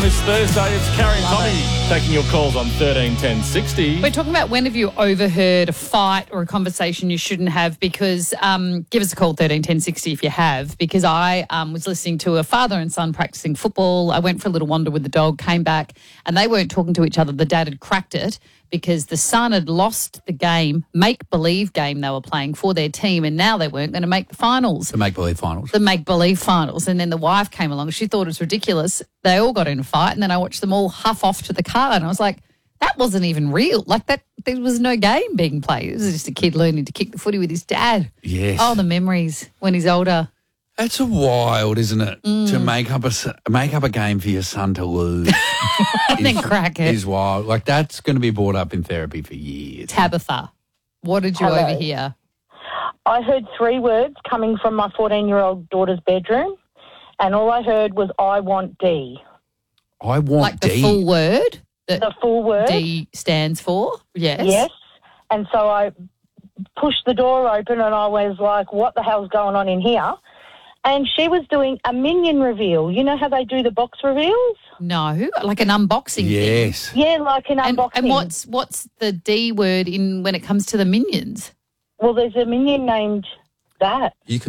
this Thursday. It's Carrie and Tommy taking your calls on 13 10 60. We're talking about when have you overheard a fight or a conversation you shouldn't have, because give us a call, 13 10 60 if you have, because I was listening to a father and son practicing football. I went for a little wander with the dog, came back, and they weren't talking to each other. The dad had cracked it because the son had lost the game, make-believe game they were playing for their team, and now they weren't going to make the finals. The make-believe finals. The make-believe finals. And then the wife came along. She thought it was ridiculous. They all got in a fight, and then I watched them all huff off to the car, and I was like, that wasn't even real. Like, that, there was no game being played. It was just a kid learning to kick the footy with his dad. Yes. Oh, the memories when he's older. That's a wild, isn't it? To make up a game for your son to lose. And then crack it. Is wild. Like, that's going to be brought up in therapy for years. Tabitha, what did you Hello. overhear? I heard 3 words coming from my 14-year-old daughter's bedroom, and all I heard was, I want D. I want Like the D. full word that The full word. D stands for? Yes. Yes. And so I pushed the door open and I was like, what the hell's going on in here? And she was doing a Minion reveal. You know how they do the box reveals? No, like an unboxing thing. Yes. Yeah, like an unboxing. And what's the D word in when it comes to the Minions? Well, there's a Minion named that. You